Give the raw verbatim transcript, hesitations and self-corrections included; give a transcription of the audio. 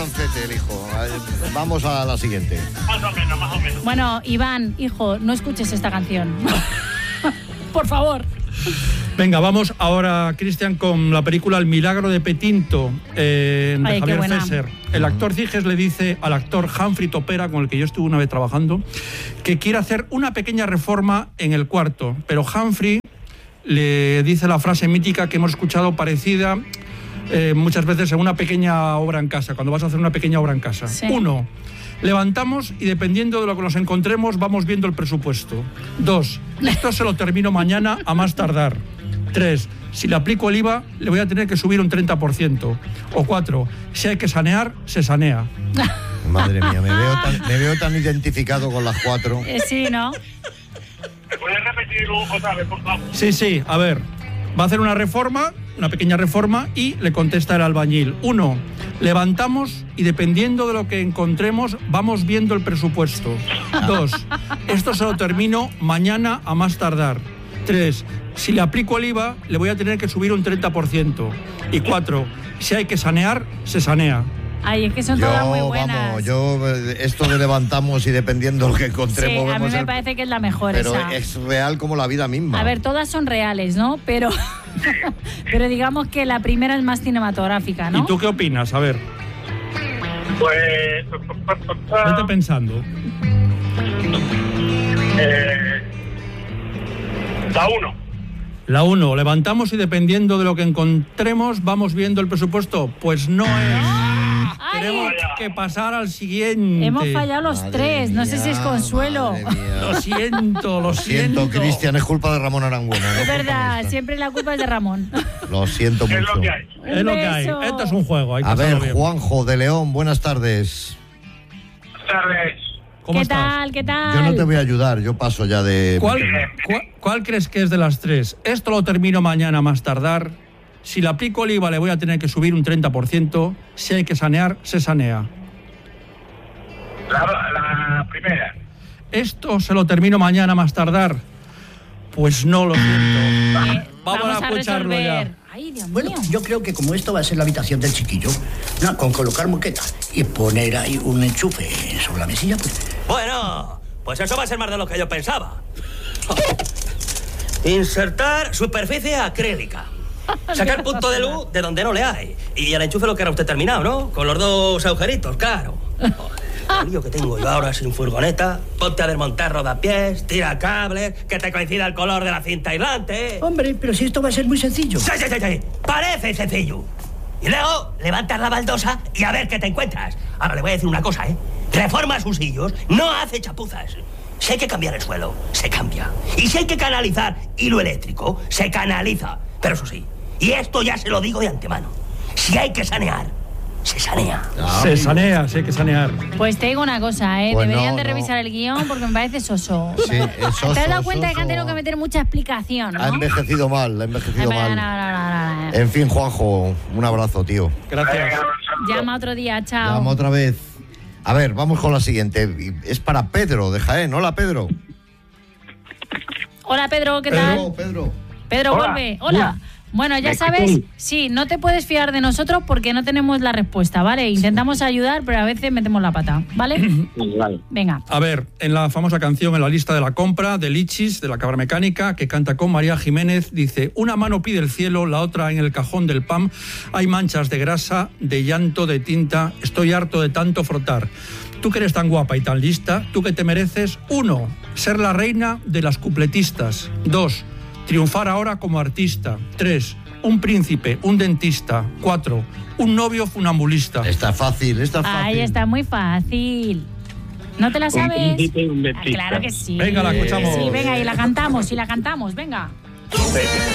El hijo. Vamos a la siguiente. Más o menos, más o menos. Bueno, Iván, hijo, no escuches esta canción. Por favor. Venga, vamos ahora, Cristian, con la película El milagro de Petinto, eh, de Ay, Javier Fesser. El actor Ciges le dice al actor Humphrey Topera, con el que yo estuve una vez trabajando, que quiere hacer una pequeña reforma en el cuarto, pero Humphrey le dice la frase mítica que hemos escuchado parecida eh, muchas veces en una pequeña obra en casa, cuando vas a hacer una pequeña obra en casa. Sí. Uno, levantamos y dependiendo de lo que nos encontremos vamos viendo el presupuesto. Dos, esto se lo termino mañana a más tardar. Tres, si le aplico el I V A le voy a tener que subir un treinta por ciento. O cuatro, si hay que sanear, se sanea. Madre mía, me veo tan, me veo tan identificado con las cuatro. Eh, sí, ¿no? ¿Me puedes repetir otra vez, por favor? Sí, sí, a ver, va a hacer una reforma, una pequeña reforma, y le contesta el albañil. Uno, levantamos y dependiendo de lo que encontremos, vamos viendo el presupuesto. Dos, esto se lo termino mañana a más tardar. Tres, si le aplico el I V A, le voy a tener que subir un treinta por ciento. Y cuatro, si hay que sanear, se sanea. Ay, es que son Yo, todas muy buenas. vamos, yo esto de levantamos y dependiendo de lo que encontremos. Sí, a mí vemos me el... parece que es la mejor Pero esa. es real como la vida misma. A ver, todas son reales, ¿no? Pero, pero digamos que la primera es más cinematográfica, ¿no? ¿Y tú qué opinas? A ver, Pues... vete pensando. Eh, la uno. La uno, levantamos y dependiendo de lo que encontremos, vamos viendo el presupuesto. Pues no es. ¡Ay! Tenemos que pasar al siguiente. Hemos fallado los Madre tres, no sé mía, si es consuelo. madre mía. Lo siento, lo siento. Siento, Cristian, es culpa de Ramón Arangüena. ¿no? Es Culpa verdad, nuestra. siempre la culpa es de Ramón. Lo siento ¿Qué es mucho. lo que hay? Es lo que hay. beso. Esto es un juego. Hay que A ver, pasarlo bien. Juanjo de León, buenas tardes. Buenas tardes. ¿Cómo ¿Qué estás? tal? ¿Qué tal? Yo no te voy a ayudar, yo paso ya de... ¿Cuál, cuál, cuál crees que es de las tres? Esto lo termino mañana a más tardar. Si le aplico el I V A le voy a tener que subir un treinta por ciento. Si hay que sanear, se sanea. La, la primera. Esto se lo termino mañana a más tardar. Pues no, lo siento. Eh, Vamos a escucharlo resolver. ya. Ay, Dios Bueno, mío. yo creo que como esto va a ser la habitación del chiquillo, no, con colocar moquetas y poner ahí un enchufe sobre la mesilla, pues... Bueno, pues eso va a ser más de lo que yo pensaba. Insertar superficie acrílica. Sacar punto de luz de donde no le hay. Y el enchufe lo que era usted terminado, ¿no? Con los dos agujeritos, claro. Joder, el lío que tengo yo ahora sin furgoneta. Ponte a desmontar rodapiés, tira cables, que te coincida el color de la cinta aislante. Hombre, pero si esto va a ser muy sencillo. Sí, sí, sí, sí. Parece sencillo. Y luego levantas la baldosa y a ver qué te encuentras. Ahora le voy a decir una cosa, ¿eh? Reforma sus sillos, no hace chapuzas. Si hay que cambiar el suelo, se cambia. Y si hay que canalizar hilo eléctrico, se canaliza. Pero eso sí, y esto ya se lo digo de antemano, si hay que sanear, se sanea. Se sanea, sí hay que sanear. Pues te digo una cosa, ¿eh? Pues Deberían no, de no. revisar el guión porque me parece soso. Sí, es soso, ¿Te has dado cuenta de que han soso. tenido que meter mucha explicación, no? Ha envejecido mal, ha Ay, envejecido no, mal. no, no, no, no. En fin, Juanjo, un abrazo, tío. Gracias. Llama otro día, chao. Llama otra vez. A ver, vamos con la siguiente. Es para Pedro de Jaén. Hola, Pedro. Hola, Pedro, ¿qué tal? Pedro, Pedro. Pedro, Hola. vuelve. Hola. Bueno, ya sabes, sí, no te puedes fiar de nosotros porque no tenemos la respuesta, ¿vale? Intentamos ayudar, pero a veces metemos la pata, ¿vale? Venga. A ver, en la famosa canción En la lista de la compra de Lichis, de la cabra mecánica, que canta con María Jiménez, dice: una mano pide el cielo, la otra en el cajón del P A M. Hay manchas de grasa, de llanto, de tinta. Estoy harto de tanto frotar. Tú que eres tan guapa y tan lista, tú que te mereces, uno, ser la reina de las cupletistas. Dos, triunfar ahora como artista. Tres, un príncipe, un dentista. Cuatro, un novio funambulista. Está fácil, está fácil. Ahí está muy fácil. ¿No te la sabes? príncipe y un Ah, dentista. claro que sí. Venga, la escuchamos. Sí, venga, y la cantamos, y la cantamos, venga.